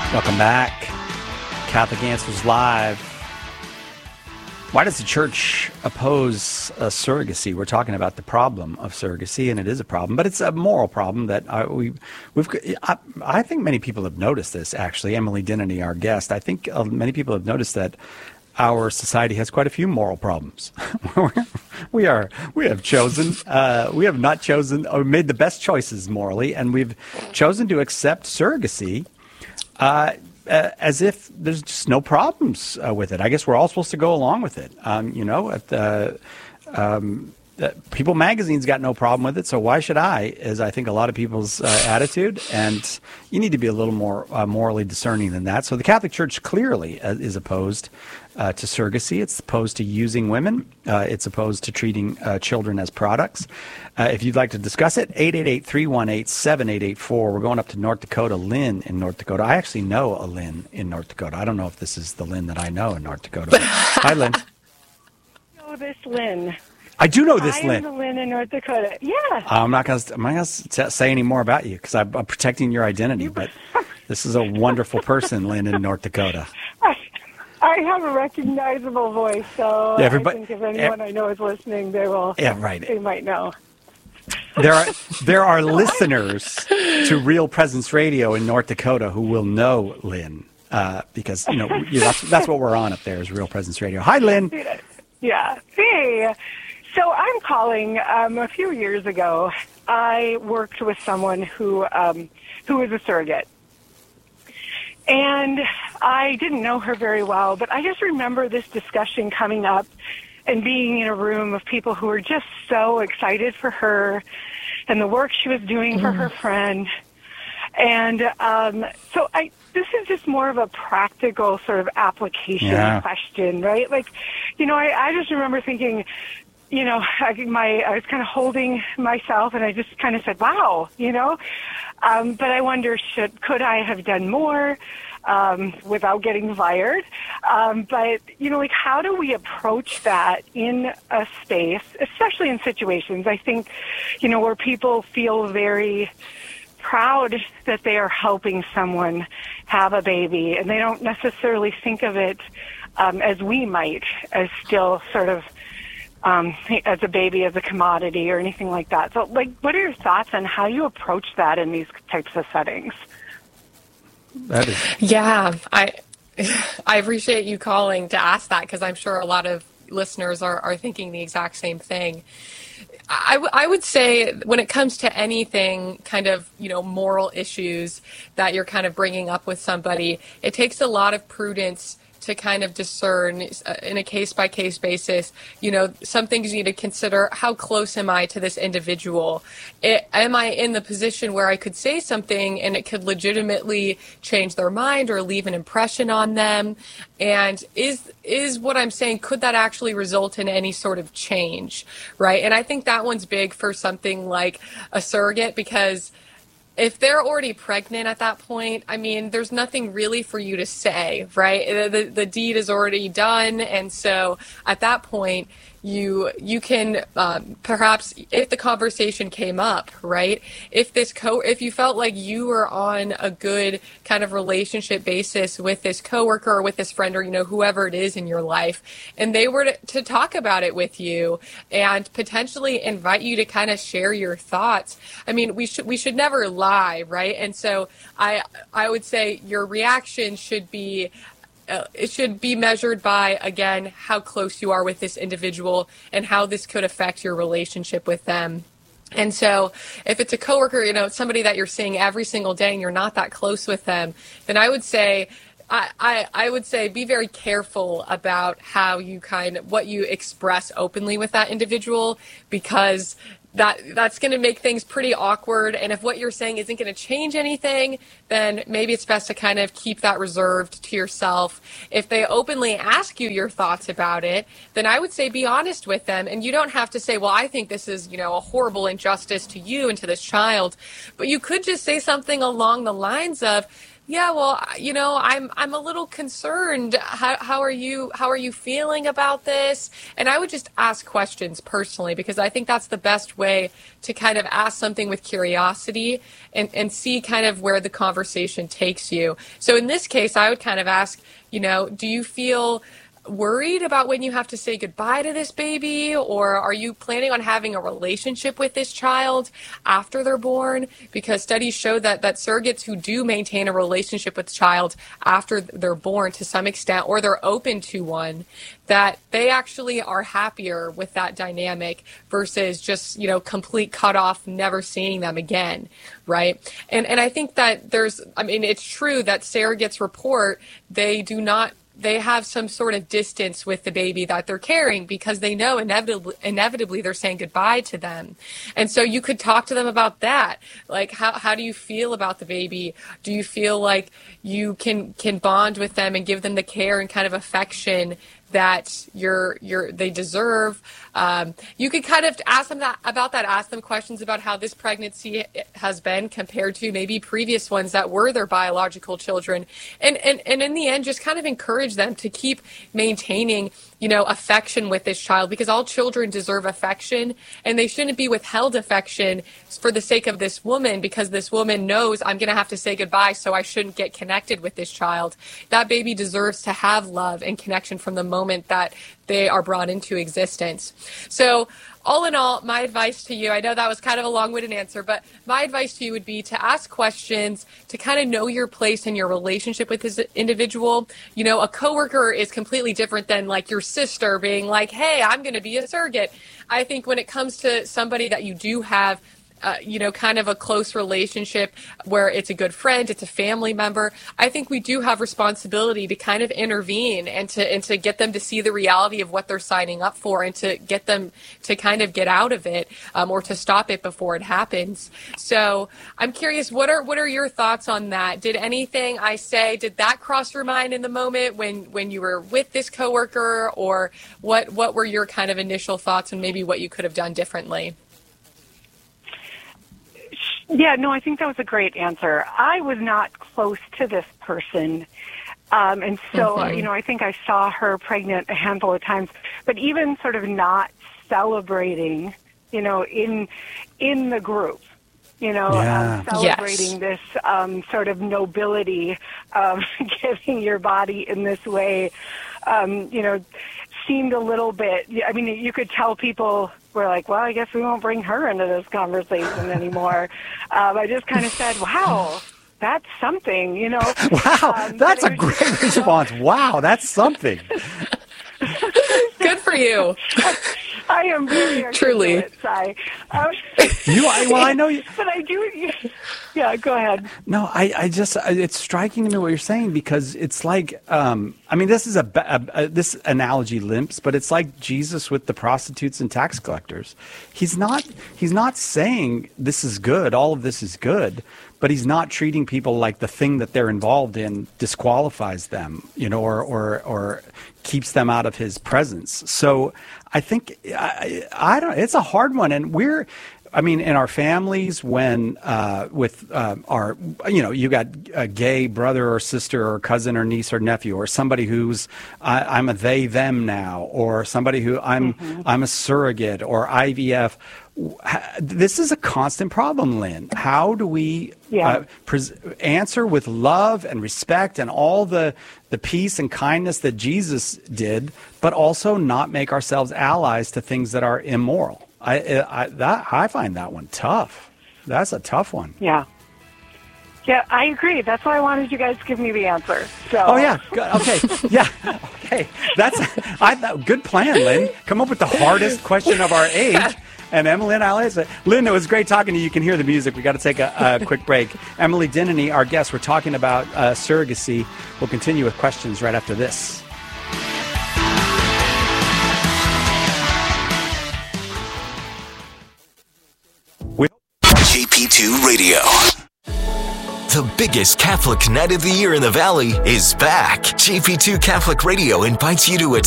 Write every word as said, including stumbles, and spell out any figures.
Welcome back. Catholic Answers Live. Why does the church oppose uh, surrogacy? We're talking about the problem of surrogacy, and it is a problem, but it's a moral problem that uh, we, we've. I, I think many people have noticed this. Actually, Emily Dennany, our guest, I think uh, many people have noticed that our society has quite a few moral problems. we are we have chosen uh, we have not chosen or made the best choices morally, and we've chosen to accept surrogacy uh, uh, as if there's just no problems uh, with it. I guess we're all supposed to go along with it. Um, you know, at the, um, uh, People Magazine's got no problem with it, so why should I? Is I think a lot of people's uh, attitude, and you need to be a little more uh, morally discerning than that. So the Catholic Church clearly uh, is opposed Uh, to surrogacy. It's opposed to using women. Uh, it's opposed to treating uh, children as products. Uh, if you'd like to discuss it, eight eight eight, three one eight, seven eight eight four. We're going up to North Dakota. Lynn in North Dakota. I actually know a Lynn in North Dakota. I don't know if this is the Lynn that I know in North Dakota. Hi, Lynn. I know this Lynn. I do know this I Lynn. am the Lynn in North Dakota. Yeah. Uh, I'm not going to. I'm not going to say any more about you because I'm, I'm protecting your identity. But this is a wonderful person, Lynn in North Dakota. I have a recognizable voice, so yeah, everybody, I think if anyone I know is listening, they will. Yeah, right. They might know. There are there are listeners to Real Presence Radio in North Dakota who will know Lynn uh, because you know yeah, that's that's what we're on up there is Real Presence Radio. Hi, Lynn. Yeah. Hey. So I'm calling. Um, a few years ago, I worked with someone who um, who was a surrogate. And I didn't know her very well, but I just remember this discussion coming up and being in a room of people who were just so excited for her and the work she was doing for her friend. And um, so I, this is just more of a practical sort of application yeah. question, right? Like, you know, I, I just remember thinking, you know, I, my, I was kind of holding myself and I just kind of said, wow, you know, um, but I wonder, should, could I have done more um, without getting fired? Um, but, you know, like, how do we approach that in a space, especially in situations, I think, you know, where people feel very proud that they are helping someone have a baby and they don't necessarily think of it um, as we might, as still sort of Um, as a baby, as a commodity, or anything like that. So, like, what are your thoughts on how you approach that in these types of settings? That is. Yeah, I I appreciate you calling to ask that because I'm sure a lot of listeners are, are thinking the exact same thing. I, w- I would say when it comes to anything kind of, you know, moral issues that you're kind of bringing up with somebody, it takes a lot of prudence to kind of discern uh, in a case-by-case basis, you know, some things you need to consider. How close am I to this individual? It, am I in the position where I could say something and it could legitimately change their mind or leave an impression on them? And is is what I'm saying, could that actually result in any sort of change, right? And I think that one's big for something like a surrogate because if they're already pregnant at that point, I mean, there's nothing really for you to say, right? The, the, the deed is already done. And so at that point, you you can um, perhaps, if the conversation came up, right? If this co if you felt like you were on a good kind of relationship basis with this coworker or with this friend or, you know, whoever it is in your life, and they were to, to talk about it with you and potentially invite you to kind of share your thoughts. I mean, we should we should never lie, right? And so I I would say your reaction should be Uh, it should be measured by, again, how close you are with this individual and how this could affect your relationship with them. And so if it's a coworker, you know, somebody that you're seeing every single day and you're not that close with them, then I would say, I, I, I would say be very careful about how you kind of, what you express openly with that individual, because that that's going to make things pretty awkward. And if what you're saying isn't going to change anything, then maybe it's best to kind of keep that reserved to yourself. If they openly ask you your thoughts about it, then I would say be honest with them. And you don't have to say, well, I think this is, you know, a horrible injustice to you and to this child. But you could just say something along the lines of, Yeah, well, you know, I'm I'm a little concerned. How how are you how are you feeling about this? And I would just ask questions personally, because I think that's the best way to kind of ask something with curiosity and, and see kind of where the conversation takes you. So in this case, I would kind of ask, you know, do you feel worried about when you have to say goodbye to this baby, or are you planning on having a relationship with this child after they're born? Because studies show that that surrogates who do maintain a relationship with the child after they're born to some extent, or they're open to one, that they actually are happier with that dynamic versus just, you know, complete cutoff, never seeing them again, right? And and I think that there's, I mean, it's true that surrogates report they do not they have some sort of distance with the baby that they're carrying because they know inevitably, inevitably they're saying goodbye to them. And so you could talk to them about that. Like, how, how do you feel about the baby? Do you feel like you can, can bond with them and give them the care and kind of affection that you're, you're, they deserve? Um, you could kind of ask them that, about that, ask them questions about how this pregnancy has been compared to maybe previous ones that were their biological children. And, and, and in the end, just kind of encourage them to keep maintaining, you know, affection with this child, because all children deserve affection, and they shouldn't be withheld affection for the sake of this woman, because this woman knows I'm going to have to say goodbye, so I shouldn't get connected with this child. That baby deserves to have love and connection from the moment that they are brought into existence. So all in all, my advice to you, I know that was kind of a long-winded answer, but my advice to you would be to ask questions, to kind of know your place in your relationship with this individual. You know, a coworker is completely different than like your sister being like, hey, I'm going to be a surrogate. I think when it comes to somebody that you do have Uh, you know, kind of a close relationship where it's a good friend, it's a family member, I think we do have responsibility to kind of intervene and to and to get them to see the reality of what they're signing up for, and to get them to kind of get out of it, um, or to stop it before it happens. So I'm curious, what are what are your thoughts on that? Did anything I say, did that cross your mind in the moment when, when you were with this coworker, or what what were your kind of initial thoughts and maybe what you could have done differently? Yeah, no, I think that was a great answer. I was not close to this person. Um, and so, mm-hmm. you know, I think I saw her pregnant a handful of times, but even sort of not celebrating, you know, in, in the group, you know, yeah. um, celebrating yes. this um, sort of nobility of giving your body in this way, um, you know, seemed a little bit, I mean, you could tell people were like, well, I guess we won't bring her into this conversation anymore. um, I just kind of said, wow, that's something, you know. Wow, um, that's a great just, response. Wow, that's something. Good for you. I am very articulate, truly. Sai. Um, you, I, well, I know you. But I do. Yeah, go ahead. No, I, I just, it's striking to me what you're saying, because it's like, um, I mean, this is a, a, a this analogy limps, but it's like Jesus with the prostitutes and tax collectors. He's not, he's not saying this is good, all of this is good, but he's not treating people like the thing that they're involved in disqualifies them, you know, or or or keeps them out of his presence. So I think I, I don't. It's a hard one, and we're. I mean, in our families, when uh, with uh, our, you know, you got a gay brother or sister or cousin or niece or nephew, or somebody who's I, I'm a they them now, or somebody who I'm mm-hmm. I'm a surrogate or I V F. This is a constant problem, Lynn. How do we yeah. uh, pres- answer with love and respect and all the the peace and kindness that Jesus did, but also not make ourselves allies to things that are immoral? I, I that I find that one tough. That's a tough one. Yeah. Yeah, I agree. That's why I wanted you guys to give me the answer. So. Oh yeah. Good. Okay. Yeah. Okay. That's I thought good plan, Lynn. Come up with the hardest question of our age. And Emily and I, Lynn, it was great talking to you. You can hear the music. We got to take a, a quick break. Emily Dinany, our guest, we're talking about uh, surrogacy. We'll continue with questions right after this. J P two Radio. The biggest Catholic night of the year in the Valley is back. J P two Catholic Radio invites you to attend